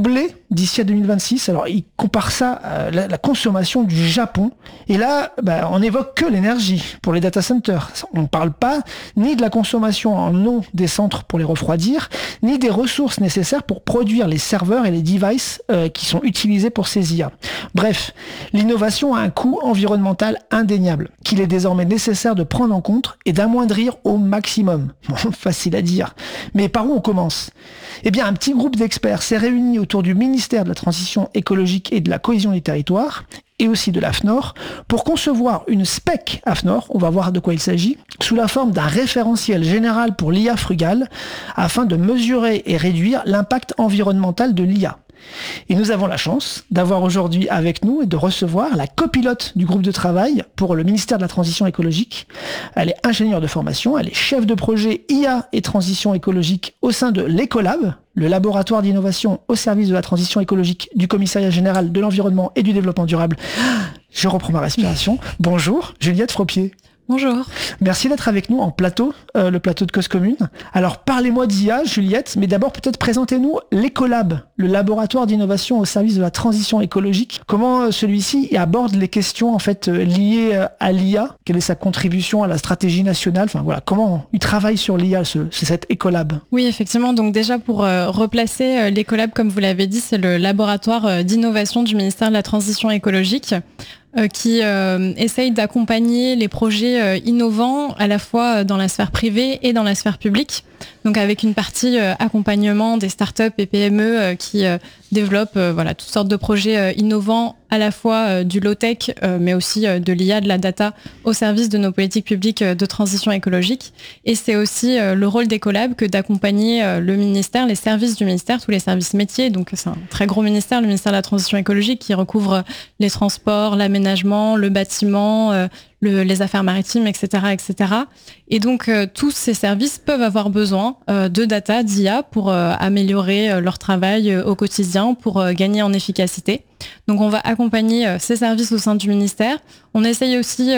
doubler d'ici à 2026. Alors, il compare ça à la consommation du Japon. Et là, on n'évoque que l'énergie pour les data centers. On ne parle pas ni de la consommation en eau des centres pour les refroidir, ni des ressources nécessaires pour produire les serveurs et les devices qui sont utilisés pour ces IA. Bref, l'innovation a un coût environnemental indéniable, qu'il est désormais nécessaire de prendre en compte et d'amoindrir au maximum. Bon, facile à dire. Mais par où on commence ? Eh bien, un petit groupe d'experts s'est réuni autour du ministère de la Transition écologique et de la cohésion des territoires, et aussi de l'AFNOR, pour concevoir une spec AFNOR, on va voir de quoi il s'agit, sous la forme d'un référentiel général pour l'IA frugale, afin de mesurer et réduire l'impact environnemental de l'IA. Et nous avons la chance d'avoir aujourd'hui avec nous et de recevoir la copilote du groupe de travail pour le ministère de la Transition écologique. Elle est ingénieure de formation, elle est chef de projet IA et transition écologique au sein de l'Ecolab, le laboratoire d'innovation au service de la transition écologique du Commissariat général de l'environnement et du développement durable. Je reprends ma respiration. Bonjour, Juliette Fropier. Bonjour. Merci d'être avec nous en plateau, le plateau de Cause Commune. Alors, parlez-moi d'IA, Juliette, mais d'abord peut-être présentez-nous l'Ecolab, le laboratoire d'innovation au service de la transition écologique. Comment celui-ci aborde les questions en fait liées à l'IA ? Quelle est sa contribution à la stratégie nationale ? Enfin voilà, comment il travaille sur l'IA, cet Ecolab ? Oui, effectivement. Donc déjà pour replacer l'Ecolab, comme vous l'avez dit, c'est le laboratoire d'innovation du ministère de la Transition écologique. Qui essaye d'accompagner les projets innovants à la fois dans la sphère privée et dans la sphère publique. Donc avec une partie accompagnement des startups et PME qui développent toutes sortes de projets innovants, à la fois du low-tech mais aussi de l'IA, de la data au service de nos politiques publiques de transition écologique. Et c'est aussi le rôle d'Ecolab que d'accompagner le ministère, les services du ministère, tous les services métiers. Donc c'est un très gros ministère, le ministère de la Transition écologique, qui recouvre les transports, l'aménagement, le bâtiment, les affaires maritimes, etc., etc. Et donc, tous ces services peuvent avoir besoin de data, d'IA pour améliorer leur travail au quotidien, pour gagner en efficacité. Donc, on va accompagner ces services au sein du ministère. On essaye aussi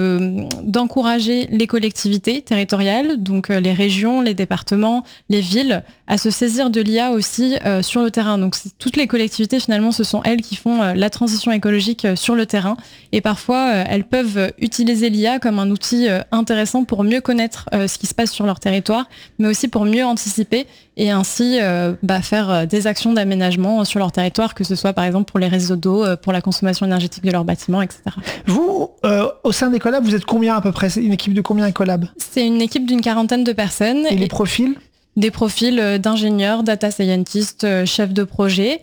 d'encourager les collectivités territoriales, donc les régions, les départements, les villes, à se saisir de l'IA aussi sur le terrain. Donc, toutes les collectivités, finalement, ce sont elles qui font la transition écologique sur le terrain. Et parfois, elles peuvent utiliser l'IA comme un outil intéressant pour mieux connaître ce qui se passe sur leur territoire, mais aussi pour mieux anticiper et ainsi faire des actions d'aménagement sur leur territoire, que ce soit par exemple pour les réseaux d'eau, pour la consommation énergétique de leurs bâtiments, etc. Vous, au sein d'Ecolab, vous êtes combien à peu près ? C'est une équipe de combien Ecolab ? C'est une équipe d'une 40aine de personnes. Et les profils ? Des profils d'ingénieurs, data scientists, chefs de projet.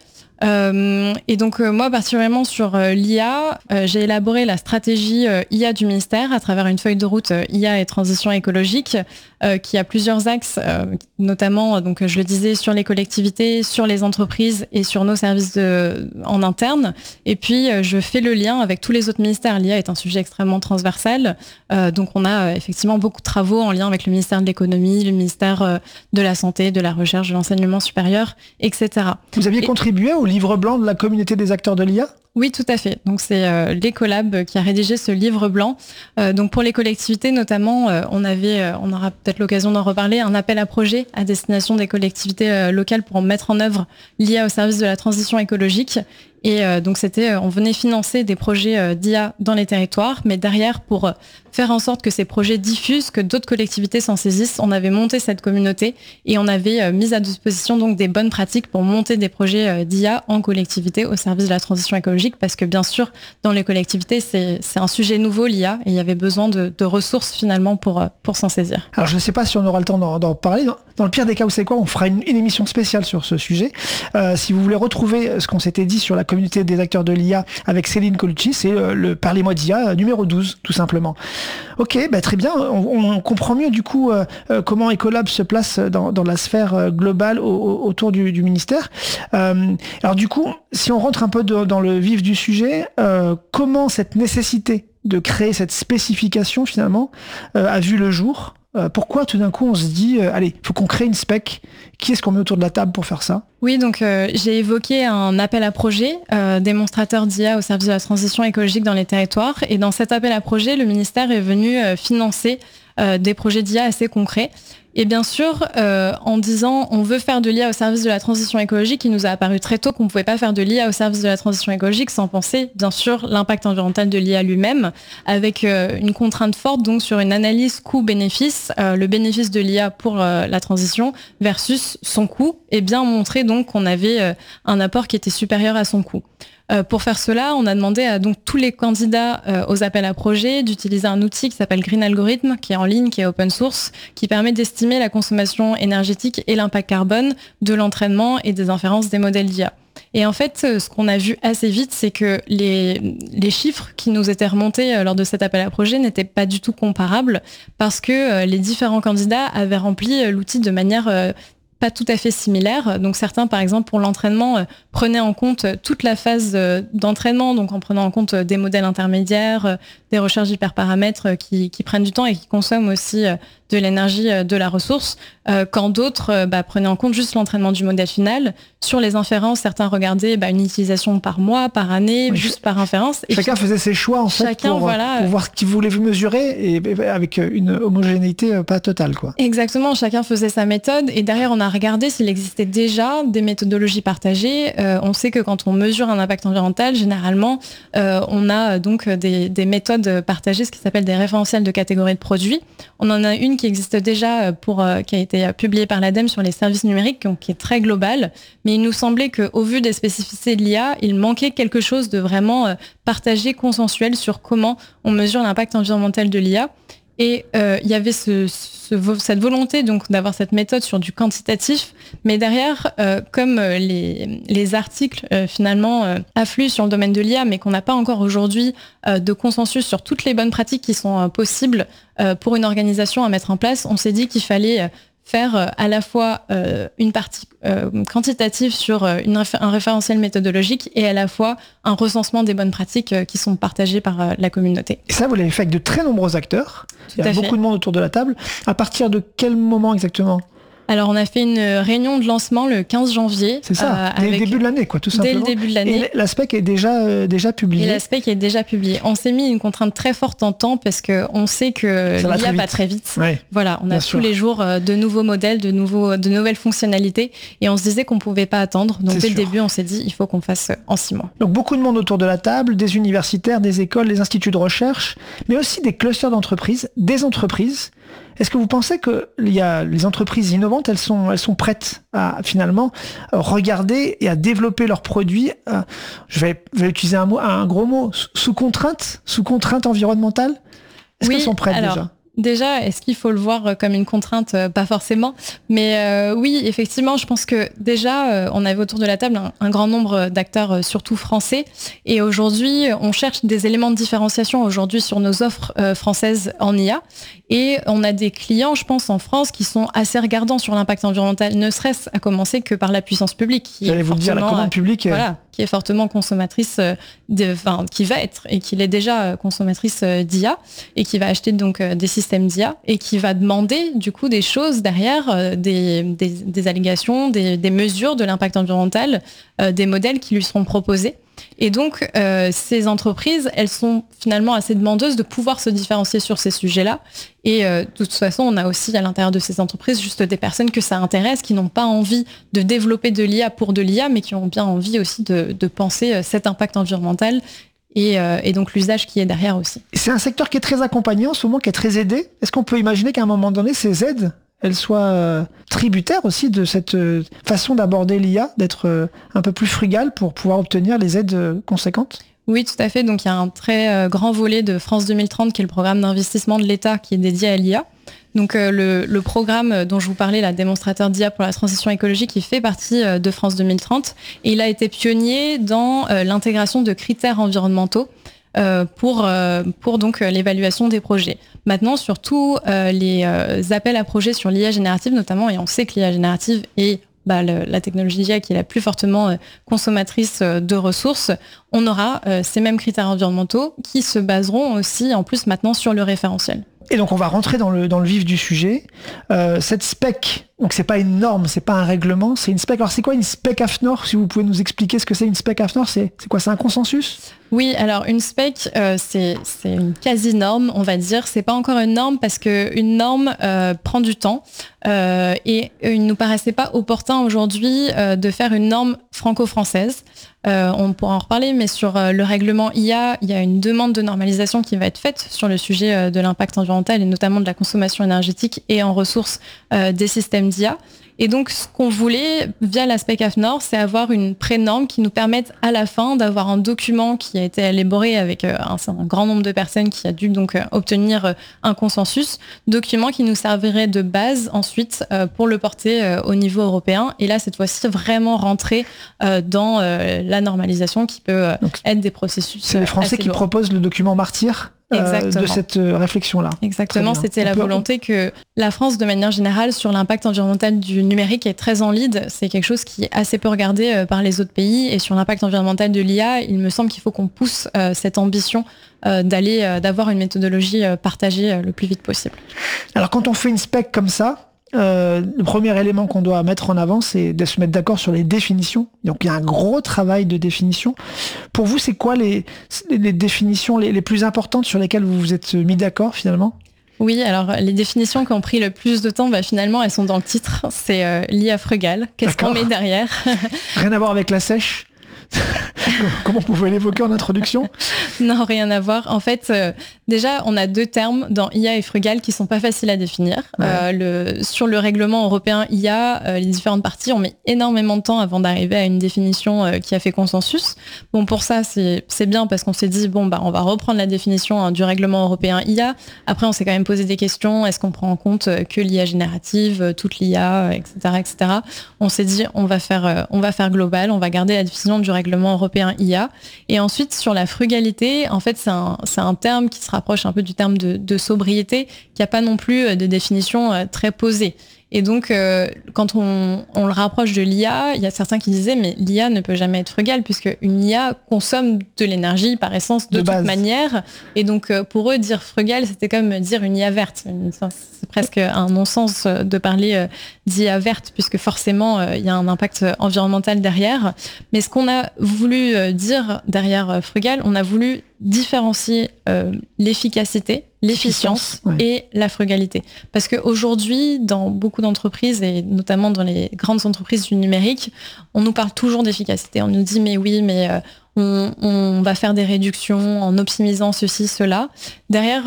Et donc moi particulièrement sur l'IA, j'ai élaboré la stratégie IA du ministère à travers une feuille de route IA et transition écologique qui a plusieurs axes, notamment donc je le disais sur les collectivités, sur les entreprises et sur nos services en interne. Et puis je fais le lien avec tous les autres ministères. L'IA est un sujet extrêmement transversal, donc on a effectivement beaucoup de travaux en lien avec le ministère de l'économie, le ministère de la santé, de la recherche, de l'enseignement supérieur, etc. Vous aviez contribué au livre blanc de la communauté des acteurs de l'IA ? Oui, tout à fait. Donc c'est l'Ecolab qui a rédigé ce livre blanc. Donc pour les collectivités notamment, on aura peut-être l'occasion d'en reparler, un appel à projet à destination des collectivités locales pour mettre en œuvre l'IA au service de la transition écologique. Et donc on venait financer des projets d'IA dans les territoires, mais derrière, pour faire en sorte que ces projets diffusent, que d'autres collectivités s'en saisissent, on avait monté cette communauté et on avait mis à disposition donc des bonnes pratiques pour monter des projets d'IA en collectivité au service de la transition écologique, parce que bien sûr, dans les collectivités, c'est un sujet nouveau, l'IA, et il y avait besoin de ressources finalement pour s'en saisir. Alors je ne sais pas si on aura le temps d'en parler. Dans le pire des cas, vous savez quoi, on fera une émission spéciale sur ce sujet. Si vous voulez retrouver ce qu'on s'était dit sur la communauté des acteurs de l'IA avec Céline Colucci, c'est le Parlez-moi d'IA numéro 12, tout simplement. Ok, très bien. On comprend mieux du coup comment Ecolab se place dans la sphère globale autour du ministère. Alors du coup, si on rentre un peu dans le vif du sujet, comment cette nécessité de créer cette spécification finalement a vu le jour ? Pourquoi tout d'un coup on se dit allez, il faut qu'on crée une spec ? Qui est-ce qu'on met autour de la table pour faire ça ? Oui, donc j'ai évoqué un appel à projet démonstrateur d'IA au service de la transition écologique dans les territoires. Et dans cet appel à projet, le ministère est venu financer des projets d'IA assez concrets. Et bien sûr, en disant on veut faire de l'IA au service de la transition écologique, il nous a apparu très tôt qu'on ne pouvait pas faire de l'IA au service de la transition écologique sans penser, bien sûr, l'impact environnemental de l'IA lui-même, avec une contrainte forte donc sur une analyse coût-bénéfice, le bénéfice de l'IA pour la transition versus son coût, et bien montrer donc qu'on avait un apport qui était supérieur à son coût. Pour faire cela, on a demandé à donc tous les candidats aux appels à projets d'utiliser un outil qui s'appelle Green Algorithm, qui est en ligne, qui est open source, qui permet d'estimer la consommation énergétique et l'impact carbone de l'entraînement et des inférences des modèles d'IA. Et en fait, ce qu'on a vu assez vite, c'est que les chiffres qui nous étaient remontés lors de cet appel à projet n'étaient pas du tout comparables parce que les différents candidats avaient rempli l'outil de manière pas tout à fait similaire. Donc certains, par exemple, pour l'entraînement, prenaient en compte toute la phase d'entraînement, donc en prenant en compte des modèles intermédiaires, des recherches d'hyperparamètres qui prennent du temps et qui consomment aussi de l'énergie de la ressource, quand d'autres prenaient en compte juste l'entraînement du modèle final. Sur les inférences, certains regardaient une utilisation par mois, par année, juste par inférence. Et chacun faisait ses choix en fait pour voir ce qu'il voulait mesurer et avec une homogénéité pas totale, quoi. Exactement, chacun faisait sa méthode et derrière on a regardé s'il existait déjà des méthodologies partagées. On sait que quand on mesure un impact environnemental, généralement on a donc des méthodes partagées, ce qui s'appelle des référentiels de catégories de produits. On en a une qui existe déjà qui a été publiée par l'ADEME sur les services numériques, donc, qui est très globale, mais il nous semblait qu'au vu des spécificités de l'IA, il manquait quelque chose de vraiment partagé, consensuel sur comment on mesure l'impact environnemental de l'IA. Et il y avait cette volonté donc d'avoir cette méthode sur du quantitatif, mais derrière, comme les articles finalement affluent sur le domaine de l'IA, mais qu'on n'a pas encore aujourd'hui de consensus sur toutes les bonnes pratiques qui sont possibles pour une organisation à mettre en place, on s'est dit qu'il fallait faire à la fois une partie quantitative sur un référentiel méthodologique et à la fois un recensement des bonnes pratiques qui sont partagées par la communauté. Et ça, vous l'avez fait avec de très nombreux acteurs. Il y a beaucoup de monde autour de la table. À partir de quel moment exactement ? Alors, on a fait une réunion de lancement le 15 janvier. C'est ça, dès le début de l'année, quoi, tout simplement. Dès le début de l'année. Et la spec est déjà publiée. Et la spec est déjà publiée. On s'est mis une contrainte très forte en temps parce qu'on sait que l'IA va très vite. Ouais, voilà, on a tous les jours de nouveaux modèles, de nouvelles fonctionnalités. Et on se disait qu'on ne pouvait pas attendre. Donc, dès le début, on s'est dit il faut qu'on fasse en 6 mois. Donc, beaucoup de monde autour de la table, des universitaires, des écoles, des instituts de recherche, mais aussi des clusters d'entreprises, des entreprises. Est-ce que vous pensez que les entreprises innovantes, elles sont prêtes à finalement regarder et à développer leurs produits, je vais utiliser un gros mot, sous contrainte environnementale ? Est-ce qu'elles sont prêtes déjà ? Déjà, est-ce qu'il faut le voir comme une contrainte ? Pas forcément. Mais oui, effectivement, je pense que déjà, on avait autour de la table un grand nombre d'acteurs, surtout français. Et aujourd'hui, on cherche des éléments de différenciation aujourd'hui sur nos offres françaises en IA. Et on a des clients, je pense, en France qui sont assez regardants sur l'impact environnemental, ne serait-ce à commencer que par la puissance publique. J'allais vous dire, la commande publique. Voilà, qui est fortement consommatrice, qui va être et qui l'est déjà consommatrice d'IA et qui va acheter donc des systèmes d'IA et qui va demander du coup des choses derrière, des allégations, des mesures de l'impact environnemental, des modèles qui lui seront proposés. Et donc, ces entreprises, elles sont finalement assez demandeuses de pouvoir se différencier sur ces sujets-là. Et de toute façon, on a aussi à l'intérieur de ces entreprises juste des personnes que ça intéresse, qui n'ont pas envie de développer de l'IA pour de l'IA, mais qui ont bien envie aussi de penser cet impact environnemental et donc l'usage qui est derrière aussi. C'est un secteur qui est très accompagné en ce moment, qui est très aidé. Est-ce qu'on peut imaginer qu'à un moment donné, ces aides, elles soient tributaires aussi de cette façon d'aborder l'IA, d'être un peu plus frugal pour pouvoir obtenir les aides conséquentes ? Oui, tout à fait. Donc, il y a un très grand volet de France 2030 qui est le programme d'investissement de l'État qui est dédié à l'IA. Donc, le programme dont je vous parlais, la démonstrateur d'IA pour la transition écologique, il fait partie de France 2030 et il a été pionnier dans l'intégration de critères environnementaux pour donc l'évaluation des projets. Maintenant, surtout les appels à projets sur l'IA générative notamment, et on sait que l'IA générative est la technologie d'IA qui est la plus fortement consommatrice de ressources, on aura ces mêmes critères environnementaux qui se baseront aussi en plus maintenant sur le référentiel. Et donc on va rentrer dans le vif du sujet. Cette spec Donc c'est pas une norme, c'est pas un règlement, c'est une spec. Alors c'est quoi une spec AFNOR? Si vous pouvez nous expliquer ce que c'est une spec AFNOR, c'est quoi? C'est un consensus? Oui, alors une spec, c'est une quasi-norme, on va dire. C'est pas encore une norme parce qu'une norme prend du temps et il nous paraissait pas opportun aujourd'hui de faire une norme franco-française. On pourra en reparler, mais sur le règlement IA, il y a une demande de normalisation qui va être faite sur le sujet de l'impact environnemental et notamment de la consommation énergétique et en ressources des systèmes d'IA. Et donc, ce qu'on voulait, via la spec AFNOR, c'est avoir une pré-norme qui nous permette à la fin d'avoir un document qui a été élaboré avec un grand nombre de personnes qui a dû donc obtenir un consensus, document qui nous servirait de base ensuite pour le porter au niveau européen. Et là, cette fois-ci, vraiment rentrer dans la normalisation qui peut être des processus. C'est les Français qui proposent le document Martyr de cette réflexion-là. Exactement, c'était la volonté que la France, de manière générale, sur l'impact environnemental du numérique est très en lead. C'est quelque chose qui est assez peu regardé par les autres pays. Et sur l'impact environnemental de l'IA, il me semble qu'il faut qu'on pousse cette ambition d'avoir une méthodologie partagée le plus vite possible. Alors quand on fait une spec comme ça, le premier élément qu'on doit mettre en avant, c'est de se mettre d'accord sur les définitions. Donc il y a un gros travail de définition. Pour vous, c'est quoi les définitions les plus importantes sur lesquelles vous vous êtes mis d'accord finalement ? Oui, alors les définitions qui ont pris le plus de temps, finalement, elles sont dans le titre. C'est l'IA frugale. Qu'est-ce qu'on met derrière ? Rien à voir avec la sèche ? Comment vous pouvez l'évoquer en introduction ? Non, rien à voir. En fait, déjà, on a deux termes dans IA et frugal qui sont pas faciles à définir. Ouais. Sur le règlement européen IA, les différentes parties ont mis énormément de temps avant d'arriver à une définition qui a fait consensus. Bon, pour ça, c'est bien parce qu'on s'est dit, on va reprendre la définition du règlement européen IA. Après, on s'est quand même posé des questions. Est-ce qu'on prend en compte que l'IA générative, toute l'IA, etc., etc. On s'est dit, on va faire global, on va garder la définition du règlement européen IA. Et ensuite, sur la frugalité, en fait, c'est un terme qui se rapproche un peu du terme de sobriété, qui n'a pas non plus de définition très posée. Et donc, quand on le rapproche de l'IA, il y a certains qui disaient, mais l'IA ne peut jamais être frugale, puisque une IA consomme de l'énergie par essence de toute manière. Et donc, pour eux, dire frugale, c'était comme dire une IA verte. C'est presque un non-sens de parler d'IA verte, puisque forcément, il y a un impact environnemental derrière. Mais ce qu'on a voulu dire derrière frugale, on a voulu différencier l'efficacité, l'efficience et la frugalité. Parce qu'aujourd'hui, dans beaucoup d'entreprises, et notamment dans les grandes entreprises du numérique, on nous parle toujours d'efficacité. On nous dit, mais oui, mais on va faire des réductions en optimisant ceci, cela. Derrière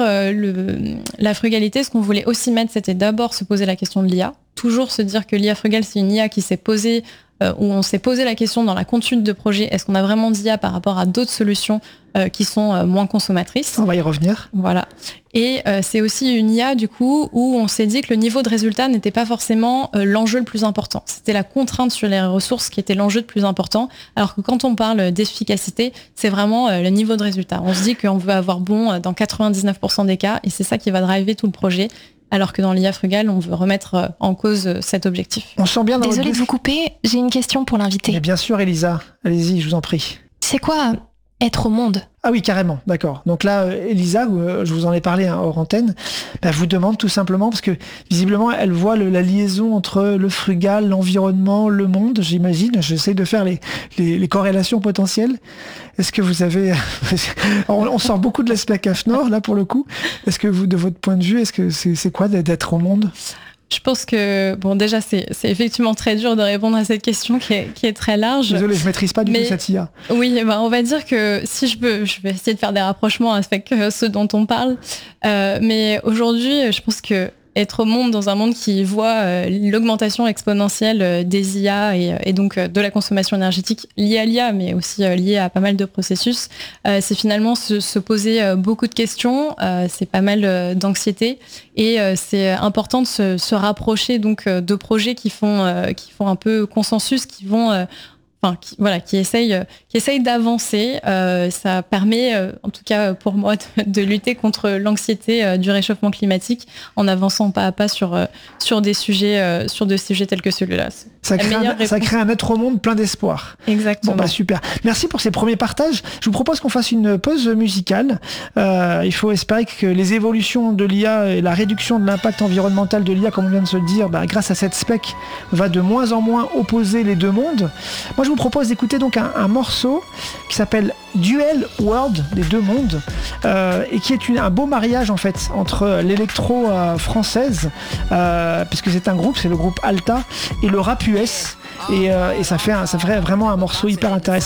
la frugalité, ce qu'on voulait aussi mettre, c'était d'abord se poser la question de l'IA. Toujours se dire que l'IA frugale, c'est une IA qui s'est posée où on s'est posé la question dans la conduite de projet, est-ce qu'on a vraiment d'IA par rapport à d'autres solutions qui sont moins consommatrices ? On va y revenir. Voilà. Et c'est aussi une IA, du coup, où on s'est dit que le niveau de résultat n'était pas forcément l'enjeu le plus important. C'était la contrainte sur les ressources qui était l'enjeu le plus important, alors que quand on parle d'efficacité, c'est vraiment le niveau de résultat. On se dit qu'on veut avoir bon dans 99% des cas, et c'est ça qui va driver tout le projet. Alors que dans l'IA frugale, on veut remettre en cause cet objectif. On sent bien dans Désolée de vous couper, j'ai une question pour l'invité. Mais bien sûr, Elisa, allez-y, je vous en prie. C'est quoi être au monde ? Ah oui, carrément, d'accord. Donc là, Elisa, je vous en ai parlé hors antenne, vous demande tout simplement, parce que visiblement, elle voit la liaison entre le frugal, l'environnement, le monde, j'imagine. J'essaie de faire les corrélations potentielles. Est-ce que vous avez... on sort beaucoup de l'aspect AFNOR, là, pour le coup. Est-ce que vous, de votre point de vue, est-ce que c'est quoi d'être au monde ? Je pense que, déjà, c'est effectivement très dur de répondre à cette question qui est très large. Désolé, je maîtrise pas du tout cette IA. Oui, on va dire que si je peux, je vais essayer de faire des rapprochements avec ceux dont on parle. Mais aujourd'hui, je pense que être au monde, dans un monde qui voit l'augmentation exponentielle des IA et donc de la consommation énergétique liée à l'IA, mais aussi liée à pas mal de processus, c'est finalement se poser beaucoup de questions, c'est pas mal d'anxiété, et c'est important de se rapprocher donc de projets qui font un peu consensus, qui essayent d'avancer. Ça permet, en tout cas pour moi, de lutter contre l'anxiété du réchauffement climatique en avançant pas à pas sur des sujets tels que celui-là. Ça crée un être au monde plein d'espoir. Exactement. Bon, super. Merci pour ces premiers partages. Je vous propose qu'on fasse une pause musicale. Il faut espérer que les évolutions de l'IA et la réduction de l'impact environnemental de l'IA, comme on vient de se le dire, grâce à cette spec, va de moins en moins opposer les deux mondes. Moi, je vous propose d'écouter donc un morceau qui s'appelle Duel World, des deux mondes, et qui est un beau mariage en fait entre l'électro française, puisque c'est un groupe, c'est le groupe Alta, et le rap US, et ça fait vraiment un morceau hyper intéressant.